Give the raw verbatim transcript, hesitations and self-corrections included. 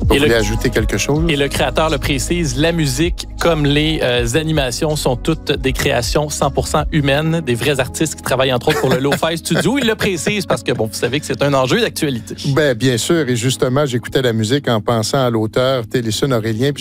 Vous Et voulez le, ajouter quelque chose? et le créateur le précise, la musique comme les euh, animations sont toutes des créations cent pour cent humaines, des vrais artistes qui travaillent entre autres pour le Lo-Fi Studio. Il le précise parce que, bon, vous savez que c'est un enjeu d'actualité. Ben, bien sûr. Et justement, j'écoutais la musique en pensant à l'auteur Téléson Aurélien.